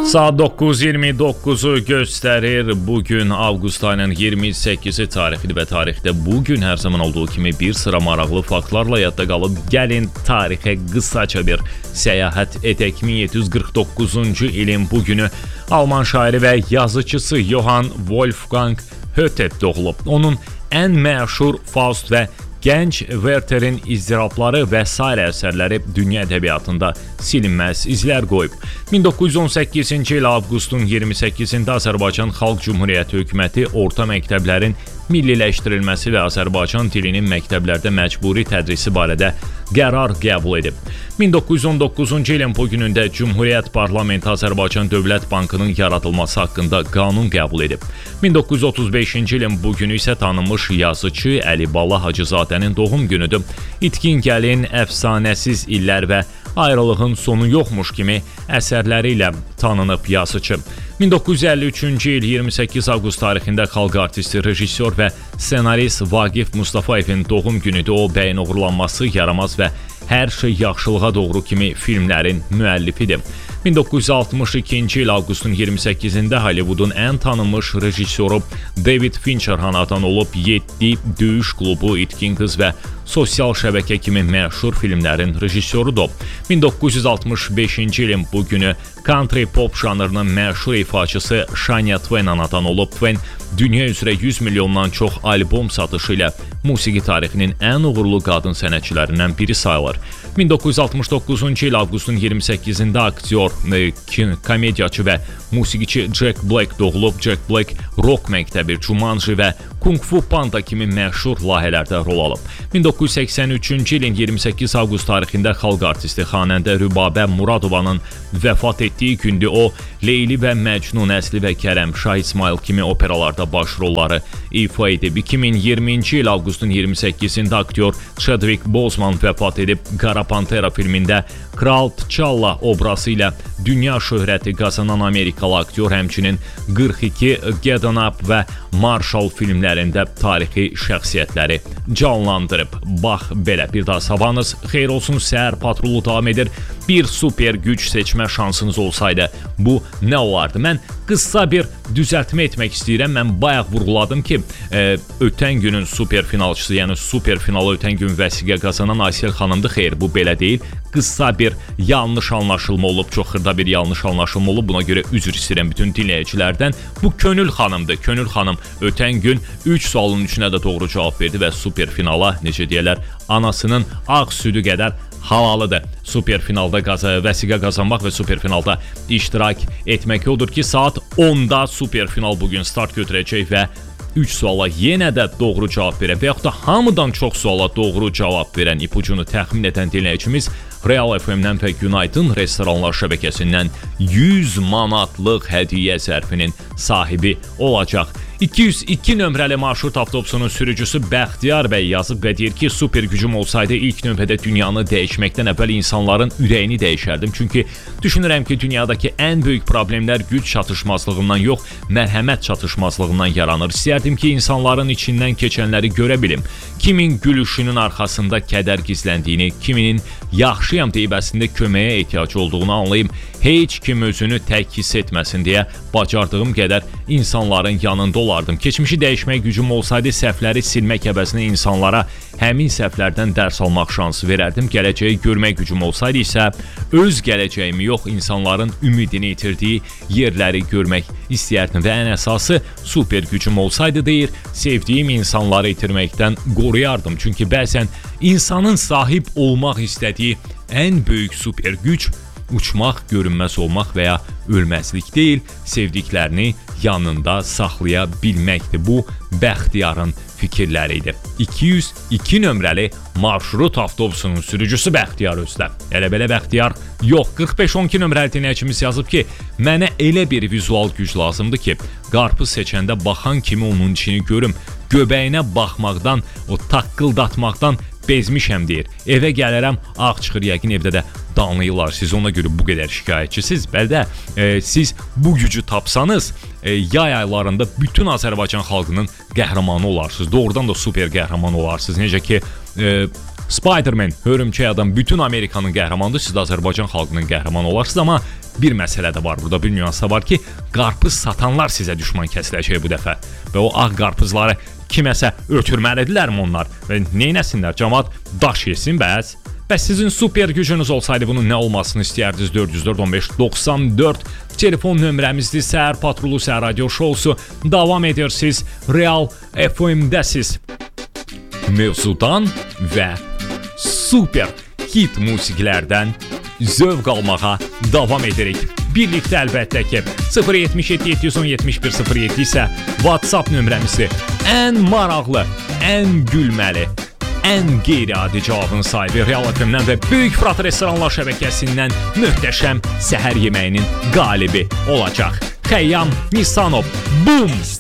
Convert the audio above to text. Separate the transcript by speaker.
Speaker 1: Saat 9:29'u göstərir. Bugün avqust ayının 28-i tarixidir və tarixdə bugün hər zaman olduğu kimi bir sıra maraqlı faktlarla yadda qalıb. Gəlin tarixə qısaca bir səyahət edək. 1749-cu ilin bugünü Alman şairi və yazıcısı Johann Wolfgang Goethe doğulub. Onun ən məşhur Faust və Gənc Werther'in izdirabları və s. əsərləri dünya ədəbiyyatında silinməz izlər qoyub. 1918-ci il avqustun 28-də Azərbaycan Xalq Cümhuriyyəti hökuməti orta məktəblərin milliləşdirilməsi və Azərbaycan dilinin məktəblərdə məcburi tədrisi barədə qərar qəbul edib. 1919-cu ilin bu günündə Cümhuriyyət Parlamenti Azərbaycan Dövlət Bankının yaradılması haqqında qanun qəbul edib. 1935-ci ilin bu günü isə tanınmış yazıcı Əli Bala Hacızadənin doğum günüdür. İtkin gəlin, əfsanəsiz illər və ayrılığın sonu yoxmuş kimi əsərləri ilə tanınıb yazıcı. 1953-cü il 28 avqust tarixində xalq artisti, rejissor və ssenarist Vaqif Mustafayevin doğum günüdür. O, Bəyin Oğurlanması, Yaramaz və Hər şey yaxşılığa doğru kimi filmlərin müəllifidir. 1962-ci il avqustun 28-də Hollywoodun ən tanınmış rejissoru David Fincher anadan olub. 7 Döyüş klubu, İtkin qız və Sosial şəbəkə kimi məşhur filmlərin rejissorudur. 1965-ci ilin bu günü country pop janrının məşhur ifaçısı Shania Twain anadan olub. Twain dünya üzrə 100 milyondan çox albom satışı ilə musiqi tarixinin ən uğurlu qadın sənətçilərindən biri sayılır. 1969-cu il avqustun 28-də aktyor, komediyaçı və musiqiçi Jack Black doğulub. Jack Black rock məktəbi, Jumanji və Kung Fu Panda kimi məşhur layihələrdə rol alıb. 1983-cü ilin 28 avqust tarixində xalq artisti, xanəndə Rübabə Muradovanın vəfat etdiyi gündür. O, Leyli və Məcnun, Əsli və Kərəm, Şah İsmail kimi operalarda baş rolları ifa edib. 2020-ci il avqustun 28-də aktyor Chadwick Boseman vəfat edib. Qara Pantera filmində Kral T'Challa obrazı ilə dünya şöhrəti qazanan Amerikalı aktyor həmçinin 42 Get On Up və Marshall filmlərində tarixi şəxsiyyətləri canlandırıb. Bax belə, bir daha sabahınız xeyir olsun. Səhər patrolu davam edir. Bir super güc seçmə şansınız olsaydı bu nə olardı? Mən qısa bir düzəltmə etmək istəyirəm. Mən bayaq vurğuladım ki, ötən günün super finalçısı, yəni super finalı ötən gün vəsiqə qazanan Aysel xanımdır. Xeyr, bu belə deyil. Qısa bir yanlış anlaşılma olub, çox xırda bir yanlış anlaşılma olub. Buna görə üzr istəyirəm bütün dinləyicilərdən. Bu Könül xanımdır. Könül xanım ötən gün 3 sualın 3-ünə də doğru cavab verdi və super finala, necə deyirlər, anasının ağ südü qədər halalıdır. Superfinalda vəsiqə qazanmaq və superfinalda iştirak etmək odur ki, saat 10-da superfinal bugün start götürəcək və 3 suala yenə də doğru cavab verən və yaxud da hamıdan çox suala doğru cavab verən, ipucunu təxmin edən dinləyicimiz Real FM-dən və Günaydın Restoranlar şəbəkəsindən 100 manatlıq hədiyyə zərfinin sahibi olacaq. 202 nömrəli marşrut avtobusunun sürücüsü Bəxtiyar bəy yazıb və deyir ki, super gücüm olsaydı ilk növbədə dünyanı dəyişməkdən əvvəl insanların ürəyini dəyişərdim. Çünki düşünürəm ki, dünyadakı ən böyük problemlər güc çatışmazlığından yox, mərhəmət çatışmazlığından yaranır. İstərdim ki, insanların içindən keçənləri görə bilim. Kimin gülüşünün arxasında kədər gizləndiyini, kiminin yaxşıyam deyib əslində köməyə ehtiyacı olduğunu anlayım. Heç kim özünü tək hiss etməsin deyə bacardığım qədər insanların yanında olardım. Keçmişi dəyişmək gücüm olsaydı səhvləri silmək əvəzinə insanlara həmin səhvlərdən dərs almaq şansı verərdim. Gələcəyi görmək gücüm olsaydı isə öz gələcəyimi yox, insanların ümidini itirdiyi yerləri görmək istəyərdim və ən əsası super gücüm olsaydı deyir, sevdiyim insanları itirməkdən qoruyardım. Çünki bəzən insanın sahib olmaq istədiyi ən böyük super güc uçmaq, görünməz olmaq və ya ölməzlik deyil, sevdiklərini yanında saxlaya bilməkdir. Bu, Bəxtiyarın fikirləri idi. 202 nömrəli marşrut avtobusunun sürücüsü Bəxtiyar özdə. Elə-belə Bəxtiyar yox. 4512 nömrəli dinləyicimiz yazıb ki, mənə elə bir vizual güc lazımdır ki, qarpız seçəndə baxan kimi onun içini görüm. Göbəyinə baxmaqdan, o taqqıldatmaqdan bezmişəm deyir. Evə gələrəm, ağ çıxır, yəqin evdə də danlayırlar. Siz ona görə bu qədər şikayətçisiz. Bəlkə siz bu gücü tapsanız, yay aylarında bütün Azərbaycan xalqının qəhrəmanı olarsınız. Doğrudan da super qəhrəman olarsınız. Necə ki, Spider-Man, Hörümçək adam bütün Amerikanın qəhrəmanıdır, siz də Azərbaycan xalqının qəhrəmanı olarsınız, amma bir məsələ də var burada, bir nüans da var ki, qarpız satanlar sizə düşman kəsiləcək bu dəfə və o ağ qarpızları kiməsə ötürməlidirlərmi onlar və neynəsinlər, cəmaat daş yesin bəs? Bəs sizin super gücünüz olsaydı bunun nə olmasını istəyərdiniz? 404-15-94 telefon nömrəmizdir. Səhər Patrulu, Səhər Radio Şousu davam edirsiniz. Real FM-dəsiz. Mövzudan və super hit musiqilərdən zövq almağa davam edirik. Birlikdə əlbəttə ki 077-717-107 isə WhatsApp nömrəmizdir. Ən maraqlı, ən gülməli, ən qeyri-adi cavabın sahibi Real FM-dən və Böyük Fırat Restoranlar şəbəkəsindən möhtəşəm səhər yeməyinin qalibi olacaq. Xəyyam Nisanov. Boom!